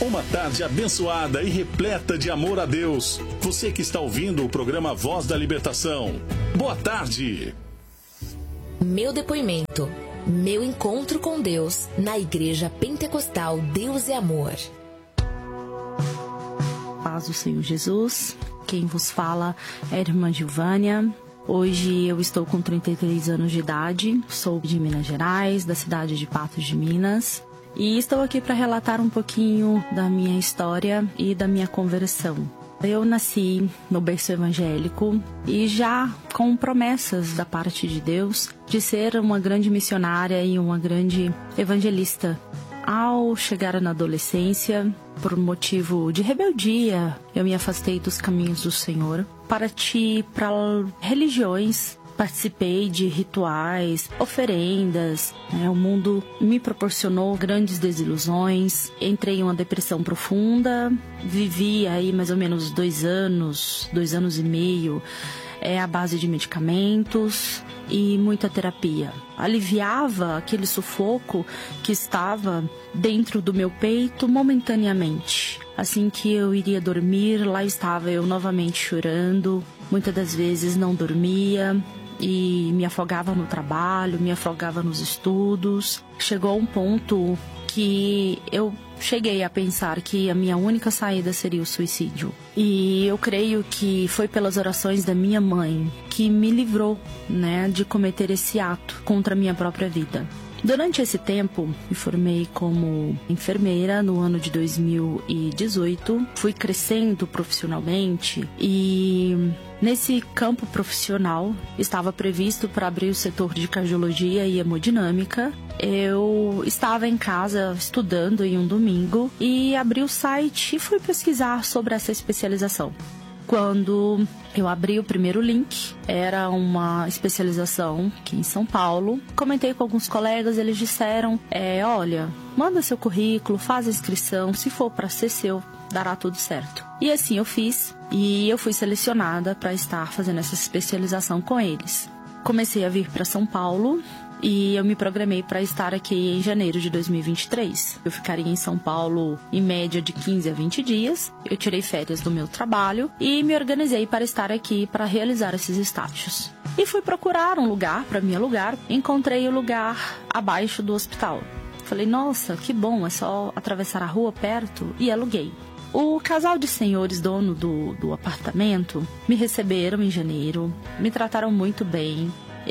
Uma tarde abençoada e repleta de amor a Deus. Você que está ouvindo o programa Voz da Libertação. Boa tarde. Meu depoimento. Meu encontro com Deus na Igreja Pentecostal Deus é Amor. Paz do Senhor Jesus. Quem vos fala é a irmã Gilvânia. Hoje eu estou com 33 anos de idade. Sou de Minas Gerais, da cidade de Patos de Minas. E estou aqui para relatar um pouquinho da minha história e da minha conversão. Eu nasci no berço evangélico e já com promessas da parte de Deus de ser uma grande missionária e uma grande evangelista. Ao chegar na adolescência, por motivo de rebeldia, eu me afastei dos caminhos do Senhor. Parti para religiões. Participei de rituais, oferendas, O mundo me proporcionou grandes desilusões. Entrei em uma depressão profunda. Vivi aí mais ou menos 2 anos e meio, à base de medicamentos e muita terapia. Aliviava aquele sufoco que estava dentro do meu peito momentaneamente. Assim que eu iria dormir, lá estava eu novamente chorando. Muitas das vezes não dormia e me afogava no trabalho, me afogava nos estudos. Chegou um ponto que eu cheguei a pensar que a minha única saída seria o suicídio. E eu creio que foi pelas orações da minha mãe que me livrou, de cometer esse ato contra a minha própria vida. Durante esse tempo, me formei como enfermeira no ano de 2018. Fui crescendo profissionalmente e nesse campo profissional estava previsto para abrir o setor de cardiologia e hemodinâmica. Eu estava em casa estudando em um domingo e abri o site e fui pesquisar sobre essa especialização. Quando eu abri o primeiro link, era uma especialização aqui em São Paulo. Comentei com alguns colegas, eles disseram, olha, manda seu currículo, faz a inscrição, se for para ser seu, dará tudo certo. E assim eu fiz, e eu fui selecionada para estar fazendo essa especialização com eles. Comecei a vir para São Paulo e eu me programei para estar aqui em janeiro de 2023. Eu ficaria em São Paulo em média de 15 a 20 dias. Eu tirei férias do meu trabalho e me organizei para estar aqui para realizar esses estágios. E fui procurar um lugar para me alugar. Encontrei o lugar abaixo do hospital. Falei, nossa, que bom, é só atravessar a rua perto, e aluguei. O casal de senhores dono do apartamento me receberam em janeiro, me trataram muito bem.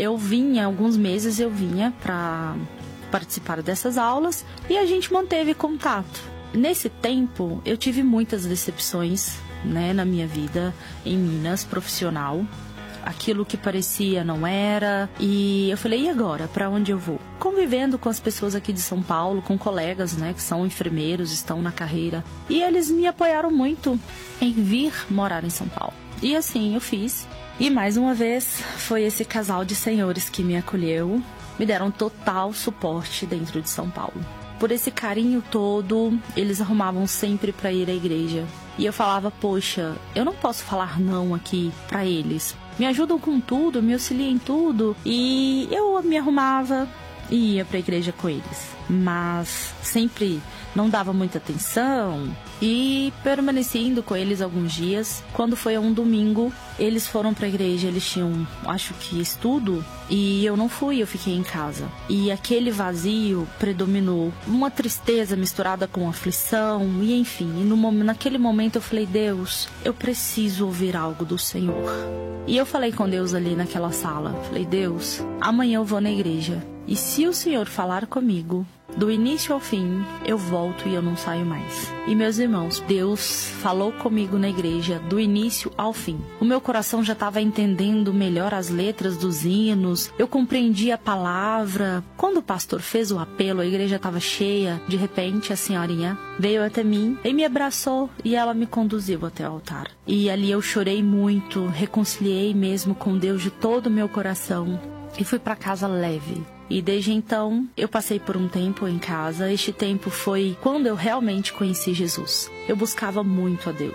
Alguns meses eu vinha para participar dessas aulas e a gente manteve contato. Nesse tempo, eu tive muitas decepções, na minha vida, em Minas, profissional. Aquilo que parecia não era. E eu falei, e agora? Para onde eu vou? Convivendo com as pessoas aqui de São Paulo, com colegas, que são enfermeiros, estão na carreira. E eles me apoiaram muito em vir morar em São Paulo. E assim eu fiz. E mais uma vez, foi esse casal de senhores que me acolheu, me deram total suporte dentro de São Paulo. Por esse carinho todo, eles arrumavam sempre para ir à igreja. E eu falava, poxa, eu não posso falar não aqui para eles. Me ajudam com tudo, me auxiliam em tudo. E eu me arrumava e ia para a igreja com eles. Mas sempre não dava muita atenção e permaneci indo com eles alguns dias. Quando foi um domingo, eles foram para a igreja, eles tinham, acho que, estudo, e eu não fui, eu fiquei em casa. E aquele vazio predominou, uma tristeza misturada com aflição, e enfim, naquele momento eu falei, Deus, eu preciso ouvir algo do Senhor. E eu falei com Deus ali naquela sala, falei, Deus, amanhã eu vou na igreja, e se o Senhor falar comigo, do início ao fim, eu volto e eu não saio mais. E meus irmãos, Deus falou comigo na igreja do início ao fim. O meu coração já estava entendendo melhor as letras dos hinos, eu compreendi a palavra. Quando o pastor fez o apelo, a igreja estava cheia. De repente, a senhorinha veio até mim e me abraçou e ela me conduziu até o altar. E ali eu chorei muito, reconciliei mesmo com Deus de todo o meu coração e fui para casa leve. E desde então, eu passei por um tempo em casa. Este tempo foi quando eu realmente conheci Jesus. Eu buscava muito a Deus.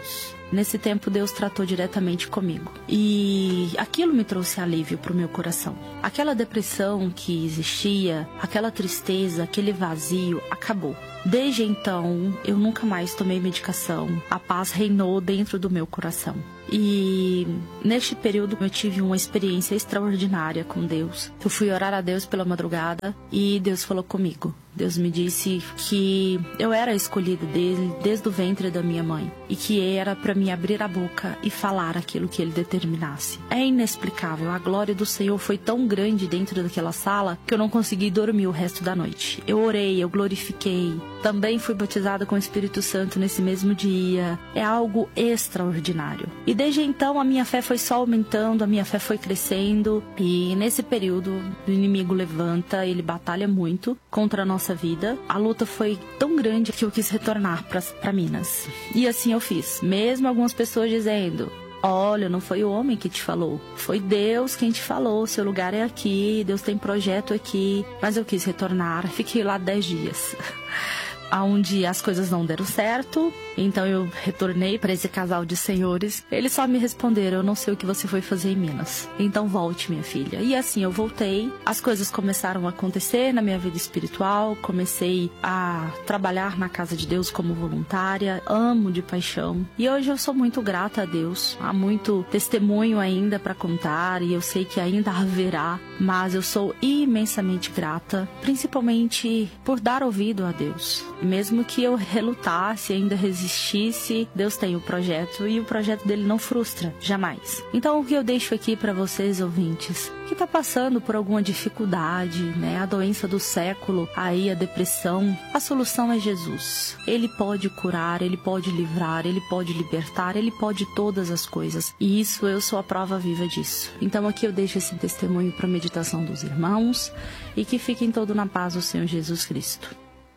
Nesse tempo, Deus tratou diretamente comigo. E aquilo me trouxe alívio para o meu coração. Aquela depressão que existia, aquela tristeza, aquele vazio, acabou. Desde então, eu nunca mais tomei medicação. A paz reinou dentro do meu coração. E neste período eu tive uma experiência extraordinária com Deus. Eu fui orar a Deus pela madrugada e Deus falou comigo. Deus me disse que eu era a escolhida dele desde o ventre da minha mãe e que era para me abrir a boca e falar aquilo que ele determinasse. É inexplicável, a glória do Senhor foi tão grande dentro daquela sala que eu não consegui dormir o resto da noite. Eu orei, eu glorifiquei, também fui batizada com o Espírito Santo nesse mesmo dia. É algo extraordinário. E desde então a minha fé foi só aumentando, a minha fé foi crescendo e nesse período o inimigo levanta, ele batalha muito contra a nossa vida. A luta foi tão grande que eu quis retornar para Minas. E assim eu fiz. Mesmo algumas pessoas dizendo: olha, não foi o homem que te falou, foi Deus quem te falou, seu lugar é aqui, Deus tem projeto aqui. Mas eu quis retornar, fiquei lá 10 dias. Onde as coisas não deram certo, então eu retornei para esse casal de senhores. Eles só me responderam: eu não sei o que você foi fazer em Minas, então volte, minha filha. E assim eu voltei, as coisas começaram a acontecer na minha vida espiritual, comecei a trabalhar na casa de Deus como voluntária, amo de paixão. E hoje eu sou muito grata a Deus, há muito testemunho ainda para contar e eu sei que ainda haverá, mas eu sou imensamente grata, principalmente por dar ouvido a Deus. Mesmo que eu relutasse, ainda resistisse, Deus tem o projeto e o projeto dele não frustra, jamais. Então o que eu deixo aqui para vocês, ouvintes, que está passando por alguma dificuldade, né? A doença do século, aí a depressão, a solução é Jesus. Ele pode curar, ele pode livrar, ele pode libertar, ele pode todas as coisas. E isso, eu sou a prova viva disso. Então aqui eu deixo esse testemunho para a meditação dos irmãos e que fiquem todos na paz do Senhor Jesus Cristo.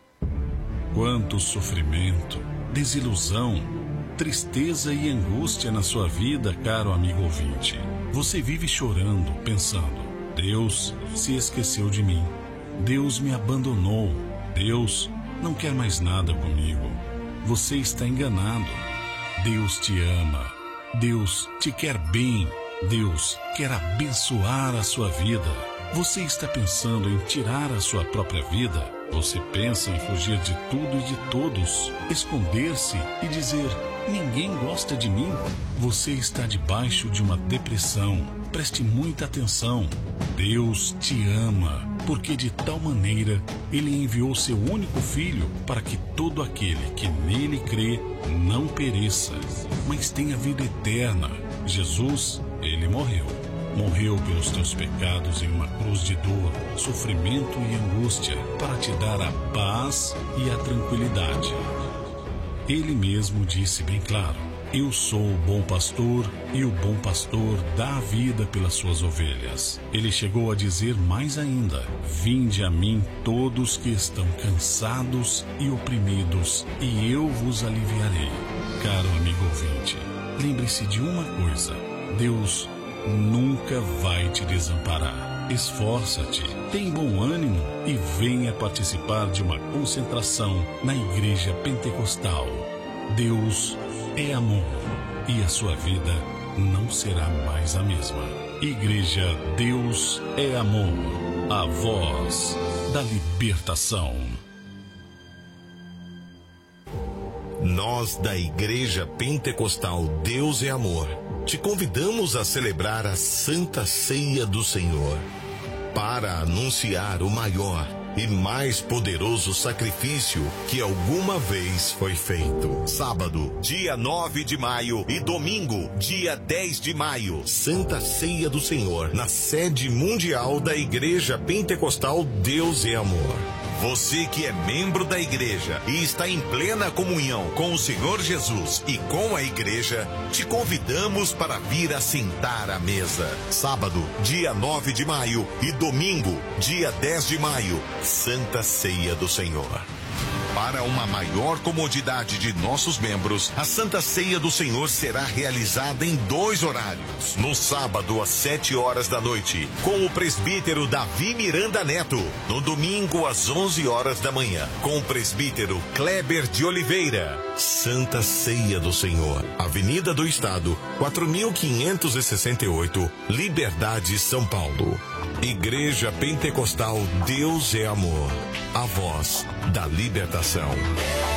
Quanto sofrimento, desilusão, tristeza e angústia na sua vida, caro amigo ouvinte. Você vive chorando, pensando: Deus se esqueceu de mim, Deus me abandonou, Deus não quer mais nada comigo. Você está enganado. Deus te ama, Deus te quer bem, Deus quer abençoar a sua vida. Você está pensando em tirar a sua própria vida? Você pensa em fugir de tudo e de todos, esconder-se e dizer: ninguém gosta de mim? Você está debaixo de uma depressão. Preste muita atenção. Deus te ama, porque de tal maneira Ele enviou seu único Filho para que todo aquele que nele crê não pereça, mas tenha vida eterna. Jesus, Ele morreu. Morreu pelos teus pecados em uma cruz de dor, sofrimento e angústia, para te dar a paz e a tranquilidade. Ele mesmo disse bem claro: eu sou o bom pastor e o bom pastor dá a vida pelas suas ovelhas. Ele chegou a dizer mais ainda: vinde a mim todos que estão cansados e oprimidos, e eu vos aliviarei. Caro amigo ouvinte, lembre-se de uma coisa: Deus nunca vai te desamparar. Esforça-te, tem bom ânimo e venha participar de uma concentração na Igreja Pentecostal. Deus é amor e a sua vida não será mais a mesma. Igreja Deus é Amor, a voz da libertação. Nós da Igreja Pentecostal Deus é Amor te convidamos a celebrar a Santa Ceia do Senhor para anunciar o maior e mais poderoso sacrifício que alguma vez foi feito. Sábado, dia 9 de maio e domingo, dia 10 de maio, Santa Ceia do Senhor, na sede mundial da Igreja Pentecostal Deus é Amor. Você que é membro da igreja e está em plena comunhão com o Senhor Jesus e com a igreja, te convidamos para vir assentar à mesa. Sábado, dia 9 de maio e domingo, dia 10 de maio, Santa Ceia do Senhor. Para uma maior comodidade de nossos membros, a Santa Ceia do Senhor será realizada em 2 horários. No sábado, às 7 horas da noite, com o presbítero Davi Miranda Neto. No domingo, às 11 horas da manhã, com o presbítero Kleber de Oliveira. Santa Ceia do Senhor, Avenida do Estado, 4568, Liberdade, São Paulo. Igreja Pentecostal Deus é Amor, a voz da libertação.